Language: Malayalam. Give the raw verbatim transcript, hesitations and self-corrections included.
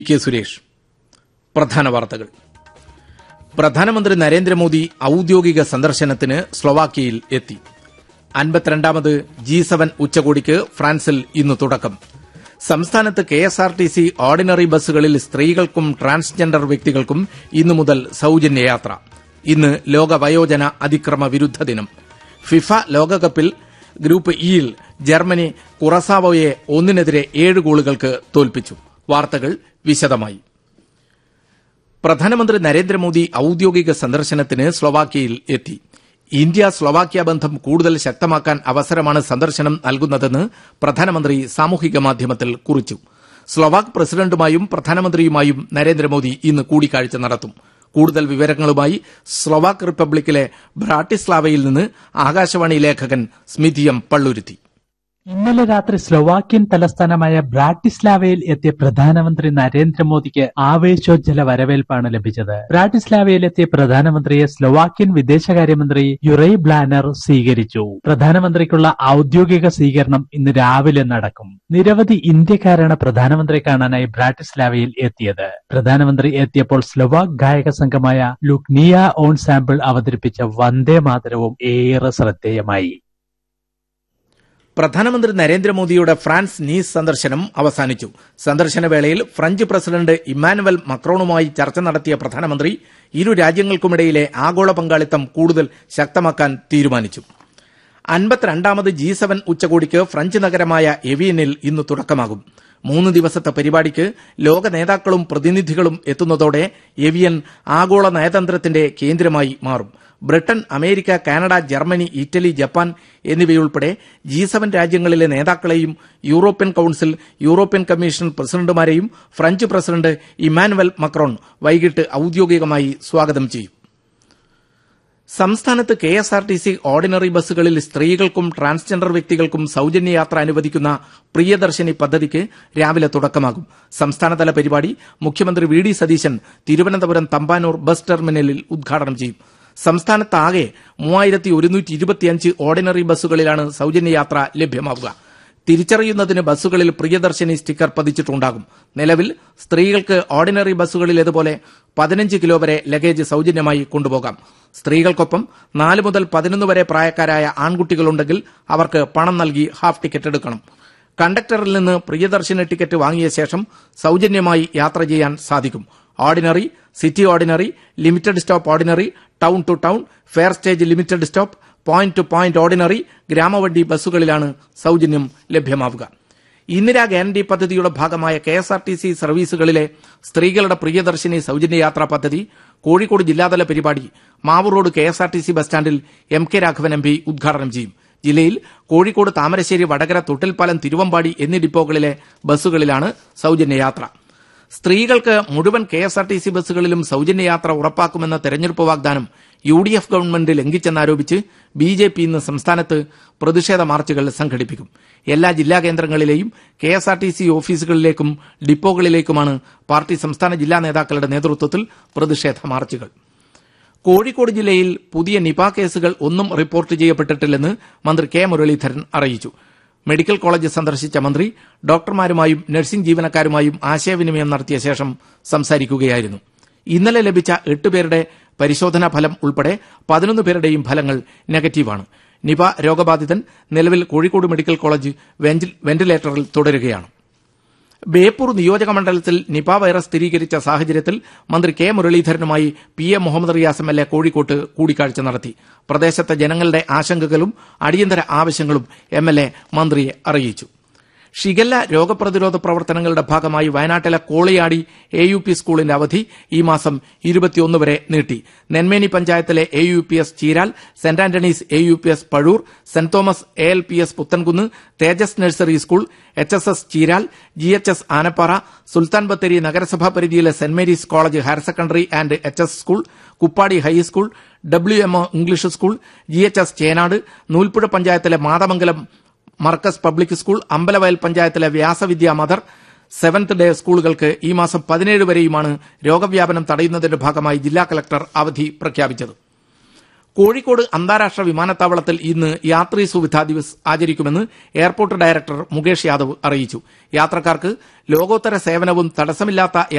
കെ സുരേഷ്. പ്രധാന വാർത്തകൾ. പ്രധാനമന്ത്രി നരേന്ദ്രമോദി ഔദ്യോഗിക സന്ദർശനത്തിന് സ്ലൊവാക്യയിൽ എത്തി. അൻപത്തിരണ്ടാമത് ജി സെവൻ ഉച്ചകോടിക്ക് ഫ്രാൻസിൽ ഇന്ന് തുടക്കം. സംസ്ഥാനത്ത് K S R T C ordinary ബസ്സുകളിൽ സ്ത്രീകൾക്കും ട്രാൻസ്ജെൻഡർ വ്യക്തികൾക്കും ഇന്നു മുതൽ സൌജന്യ യാത്ര. ഇന്ന് ലോക വയോജന അതിക്രമ വിരുദ്ധ ദിനം. ഫിഫ ലോകകപ്പിൽ ഗ്രൂപ്പ് ഇയിൽ ജർമ്മനി കുറസാവോയെ ഒന്നിനെതിരെ ഏഴ് ഗോളുകൾക്ക് തോൽപ്പിച്ചു. വാർത്തകൾ വിശദമായി. പ്രധാനമന്ത്രി നരേന്ദ്രമോദി ഔദ്യോഗിക സന്ദർശനത്തിന് സ്ലൊവാക്യയിൽ എത്തി. ഇന്ത്യ സ്ലൊവാക്യ ബന്ധം കൂടുതൽ ശക്തമാക്കാൻ അവസരമാണ് സന്ദർശനം നൽകുന്നതെന്ന് പ്രധാനമന്ത്രി സാമൂഹിക മാധ്യമത്തിൽ കുറിച്ചു. സ്ലൊവാക് പ്രസിഡന്റുമായും പ്രധാനമന്ത്രിയുമായും നരേന്ദ്രമോദി ഇന്ന് കൂടിക്കാഴ്ച നടത്തും. കൂടുതൽ വിവരങ്ങളുമായി സ്ലൊവാക് റിപ്പബ്ലിക്കിലെ ബ്രാട്ടിസ്ലാവയിൽ നിന്ന് ആകാശവാണി ലേഖകൻ സ്മിതി എം പള്ളുരുത്തി. ഇന്നലെ രാത്രി സ്ലൊവാക്യൻ തലസ്ഥാനമായ ബ്രാട്ടിസ്ലാവയിൽ എത്തിയ പ്രധാനമന്ത്രി നരേന്ദ്രമോദിക്ക് ആവേശോജ്ജല വരവേൽപ്പാണ് ലഭിച്ചത്. ബ്രാട്ടിസ്ലാവയിലെത്തിയ പ്രധാനമന്ത്രിയെ സ്ലൊവാക്യൻ വിദേശകാര്യമന്ത്രി യുറൈ ബ്ലാനർ സ്വീകരിച്ചു. പ്രധാനമന്ത്രിക്കുള്ള ഔദ്യോഗിക സ്വീകരണം ഇന്ന് രാവിലെ നടക്കും. നിരവധി ഇന്ത്യക്കാരാണ് പ്രധാനമന്ത്രിയെ കാണാനായി ബ്രാട്ടിസ്ലാവയിൽ എത്തിയത്. പ്രധാനമന്ത്രി എത്തിയപ്പോൾ സ്ലൊവാക് ഗായക സംഘമായ ലുക്നിയ ഓൺ സാമ്പിൾ അവതരിപ്പിച്ച വന്ദേ മാതരവും ഏറെ ശ്രദ്ധേയമായി. പ്രധാനമന്ത്രി നരേന്ദ്രമോദിയുടെ ഫ്രാൻസ് നീസ് സന്ദർശനം അവസാനിച്ചു. സന്ദർശനവേളയിൽ ഫ്രഞ്ച് പ്രസിഡന്റ് ഇമ്മാനുവൽ മക്രോണുമായി ചർച്ച നടത്തിയ പ്രധാനമന്ത്രി ഇരു രാജ്യങ്ങൾക്കുമിടയിലെ ആഗോള പങ്കാളിത്തം കൂടുതൽ ശക്തമാക്കാൻ തീരുമാനിച്ചു. അൻപത്തിരണ്ടാമത് ജി സെവൻ ഉച്ചകോടിക്ക് ഫ്രഞ്ച് നഗരമായ എവിയനിൽ ഇന്ന് തുടക്കമാകും. മൂന്ന് ദിവസത്തെ പരിപാടിക്ക് ലോക നേതാക്കളും പ്രതിനിധികളും എത്തുന്നതോടെ എവിയൻ ആഗോള നയതന്ത്രത്തിന്റെ കേന്ദ്രമായി മാറും. Britain, America, Canada, Germany, Italy, Japan എന്നിവയുൾപ്പെടെ ജി സെവൻ രാജ്യങ്ങളിലെ നേതാക്കളെയും European council, European commission പ്രസിഡന്റുമാരെയും French president Emmanuel Macron വൈകിട്ട് ഔദ്യോഗികമായി സ്വാഗതം ചെയ്യും. സംസ്ഥാനത്ത് K S R T C ordinary ബസ്സുകളിൽ സ്ത്രീകൾക്കും ട്രാൻസ്ജെൻഡർ വ്യക്തികൾക്കും സൌജന്യ യാത്ര അനുവദിക്കുന്ന പ്രിയദർശിനി പദ്ധതിക്ക് രാവിലെ തുടക്കമാകും. സംസ്ഥാനതല പരിപാടി മുഖ്യമന്ത്രി V D Satheesan Thiruvananthapuram Thampanoor bus ടെർമിനലിൽ ഉദ്ഘാടനം ചെയ്യും. സംസ്ഥാനത്താകെ മൂവായിരത്തി ഒരുന്നൂറ്റി ഇരുപത്തിയഞ്ച് ഓർഡിനറി ബസ്സുകളിലാണ് സൌജന്യ യാത്ര ലഭ്യമാവുക. തിരിച്ചറിയുന്നതിന് ബസ്സുകളിൽ പ്രിയദർശിനി സ്റ്റിക്കർ പതിച്ചിട്ടുണ്ടാകും. നിലവിൽ സ്ത്രീകൾക്ക് ഓർഡിനറി ബസ്സുകളിലേതുപോലെ പതിനഞ്ച് കിലോ വരെ ലഗേജ് സൌജന്യമായി കൊണ്ടുപോകാം. സ്ത്രീകൾക്കൊപ്പം നാല് മുതൽ പതിനൊന്ന് വരെ പ്രായക്കാരായ ആൺകുട്ടികളുണ്ടെങ്കിൽ അവർക്ക് പണം നൽകി ഹാഫ് ടിക്കറ്റ് എടുക്കണം. കണ്ടക്ടറിൽ നിന്ന് പ്രിയദർശിനി ടിക്കറ്റ് വാങ്ങിയ ശേഷം സൌജന്യമായി യാത്ര ചെയ്യാൻ സാധിക്കും. Ordinary, city ordinary, limited stop ordinary, town to town, fair stage limited stop, point two point ordinary, ഗ്രാമവണ്ടി ബസ്സുകളിലാണ് സൌജന്യം ലഭ്യമാവുക. Indira guarantee പദ്ധതിയുടെ ഭാഗമായ K S R T C സർവീസുകളിലെ സ്ത്രീകളുടെ പ്രിയദർശിനി സൌജന്യ യാത്രാ പദ്ധതി കോഴിക്കോട് ജില്ലാതല പരിപാടി Mavoor road K S R T C bus സ്റ്റാൻഡിൽ M K Raghavan M P ഉദ്ഘാടനം ചെയ്യും. ജില്ലയിൽ കോഴിക്കോട്, താമരശ്ശേരി, വടകര, തൊട്ടിൽപ്പാലം, തിരുവമ്പാടി എന്നീ ഡിപ്പോകളിലെ ബസ്സുകളിലാണ് സൌജന്യ യാത്ര. സ്ത്രീകൾക്ക് മുഴുവൻ K S R T C ബസ്സുകളിലും സൌജന്യ യാത്ര ഉറപ്പാക്കുമെന്ന തെരഞ്ഞെടുപ്പ് വാഗ്ദാനം U D F government ലംഘിച്ചെന്നാരോപിച്ച് B J P ഇന്ന് സംസ്ഥാനത്ത് പ്രതിഷേധ മാർച്ചുകൾ സംഘടിപ്പിക്കും. എല്ലാ ജില്ലാ കേന്ദ്രങ്ങളിലെയും K S R T C ഓഫീസുകളിലേക്കും ഡിപ്പോകളിലേക്കുമാണ് party സംസ്ഥാന ജില്ലാ നേതാക്കളുടെ നേതൃത്വത്തിൽ പ്രതിഷേധ മാർച്ചുകൾ. കോഴിക്കോട് ജില്ലയിൽ പുതിയ നിപ കേസുകൾ ഒന്നും റിപ്പോർട്ട് ചെയ്യപ്പെട്ടിട്ടില്ലെന്ന് മന്ത്രി കെ മുരളീധരൻ അറിയിച്ചു. മെഡിക്കൽ കോളേജ് സന്ദർശിച്ച മന്ത്രി ഡോക്ടർമാരുമായും നഴ്സിംഗ് ജീവനക്കാരുമായും ആശയവിനിമയം നടത്തിയ ശേഷം സംസാരിക്കുകയായിരുന്നു. ഇന്നലെ ലഭിച്ച എട്ടുപേരുടെ പരിശോധനാ ഫലം ഉൾപ്പെടെ പതിനൊന്ന് പേരുടെയും ഫലങ്ങൾ നെഗറ്റീവാണ്. നിപ രോഗബാധിതൻ നിലവിൽ കോഴിക്കോട് മെഡിക്കൽ കോളേജ് വെന്റിലേറ്ററിൽ തുടരുകയാണ്. ബേപ്പൂർ നിയോജക മണ്ഡലത്തിൽ നിപ വൈറസ് സ്ഥിരീകരിച്ച സാഹചര്യത്തിൽ മന്ത്രി K മുരളീധരനുമായി P A Muhammad Riyas M L A കോഴിക്കോട്ട് കൂടിക്കാഴ്ച നടത്തി. പ്രദേശത്തെ ജനങ്ങളുടെ ആശങ്കകളും അടിയന്തര ആവശ്യങ്ങളും എം എൽ എ മന്ത്രിയെ അറിയിച്ചു. ഷിഗല്ല രോഗപ്രതിരോധ പ്രവർത്തനങ്ങളുടെ ഭാഗമായി വയനാട്ടിലെ കോളിയാടി എ യു പി സ്കൂളിന്റെ അവധി ഈ മാസം ഇരുപത്തിയൊന്ന് വരെ നീട്ടി. നെന്മേനി പഞ്ചായത്തിലെ A U P S Cheeral, saint Antony's A U P S Pazhoor, saint Thomas A L P S Puthenkunnu, Tejas nursery school, H S S Cheeral, G H S Anappara, Sultan Bathery നഗരസഭാ പരിധിയിലെ saint Mary's college higher secondary and H S school, Kuppadi high school, W M O English school, G H S Chenad, Noolpuzha പഞ്ചായത്തിലെ മാതമംഗലം മർക്കസ് പബ്ലിക് സ്കൂൾ, അമ്പലവയൽ പഞ്ചായത്തിലെ വ്യാസവിദ്യാ മദർ, സെവൻത് ഡേ സ്കൂളുകൾക്ക് ഈ മാസം പതിനേഴ് വരെയുമാണ് രോഗവ്യാപനം തടയുന്നതിന്റെ ഭാഗമായി ജില്ലാ കളക്ടർ അവധി പ്രഖ്യാപിച്ചത്. കോഴിക്കോട് അന്താരാഷ്ട്ര വിമാനത്താവളത്തിൽ ഇന്ന് യാത്രീ സുവിധാ ദിവസ് ആചരിക്കുമെന്ന് എയർപോർട്ട് ഡയറക്ടർ മുകേഷ് യാദവ് അറിയിച്ചു. യാത്രക്കാർക്ക് ലോകോത്തര സേവനവും തടസ്സമില്ലാത്ത